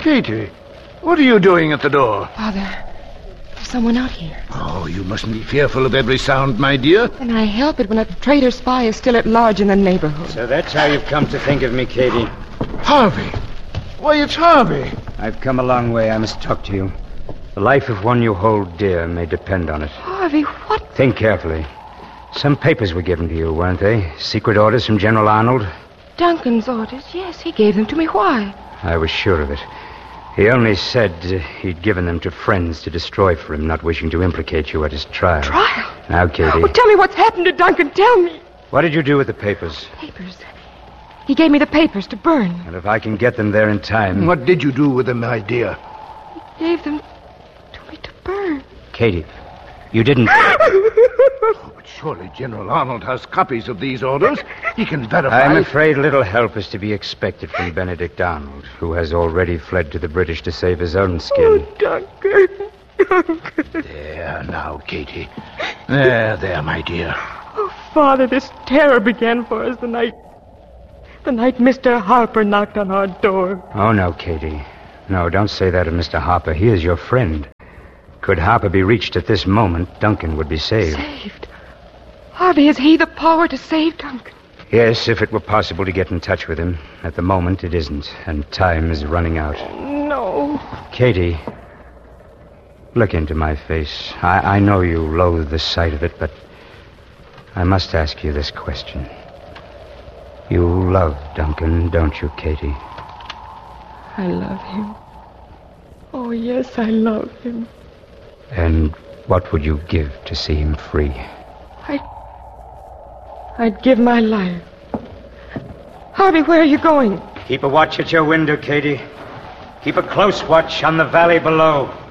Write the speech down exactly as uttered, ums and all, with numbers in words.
Katie, what are you doing at the door? Father, there's someone out here. Oh, you mustn't be fearful of every sound, my dear. Can I help it when a traitor spy is still at large in the neighborhood? So that's how you've come to think of me, Katie. Harvey. Why, it's Harvey. I've come a long way. I must talk to you. The life of one you hold dear may depend on it. Harvey, what? Think carefully. Some papers were given to you, weren't they? Secret orders from General Arnold? Duncan's orders, yes. He gave them to me. Why? I was sure of it. He only said uh, he'd given them to friends to destroy for him, not wishing to implicate you at his trial. Trial? Now, Katie. Oh, tell me what's happened to Duncan. Tell me. What did you do with the papers? Papers? He gave me the papers to burn. And if I can get them there in time... What did you do with them, my dear? He gave them to me to burn. Katie, you didn't... Oh, but surely General Arnold has copies of these orders. He can verify... I'm afraid little help is to be expected from Benedict Arnold, who has already fled to the British to save his own skin. Oh, Duncan. Duncan. There now, Katie. There, there, my dear. Oh, Father, this terror began for us the night... The night Mister Harper knocked on our door. Oh, no, Katie. No, don't say that of Mister Harper. He is your friend. Could Harper be reached at this moment, Duncan would be saved. Saved? Harvey, has he the power to save Duncan? Yes, if it were possible to get in touch with him. At the moment, it isn't, and time is running out. No. Katie, look into my face. I, I know you loathe the sight of it, but I must ask you this question. You love Duncan, don't you, Katie? I love him. Oh, yes, I love him. And what would you give to see him free? I'd... I'd give my life. Harvey, where are you going? Keep a watch at your window, Katie. Keep a close watch on the valley below.